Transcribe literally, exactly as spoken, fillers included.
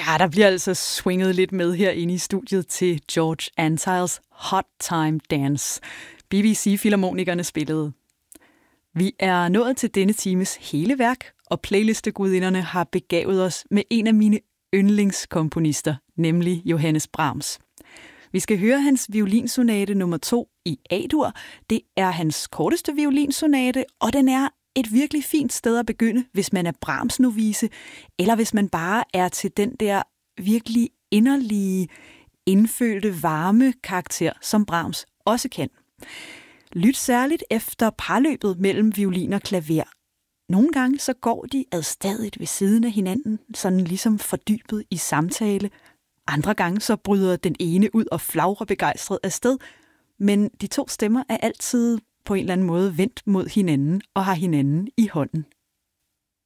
Ja, der bliver altså swinget lidt med herinde i studiet til George Antheils Hot Time Dance. B B C-filharmonikerne spillede. Vi er nået til denne times hele værk, og playlistegudinderne har begavet os med en af mine yndlingskomponister, nemlig Johannes Brahms. Vi skal høre hans violinsonate nummer to i A-dur. Det er hans korteste violinsonate, og den er et virkelig fint sted at begynde, hvis man er Brahms-novise, eller hvis man bare er til den der virkelig inderlige, indfølte, varme karakter, som Brahms også kan. Lyt særligt efter parløbet mellem violin og klaver. Nogle gange så går de adstadigt ved siden af hinanden, sådan ligesom fordybet i samtale. Andre gange så bryder den ene ud og flagrer begejstret afsted, men de to stemmer er altid på en eller anden måde vendt mod hinanden og har hinanden i hånden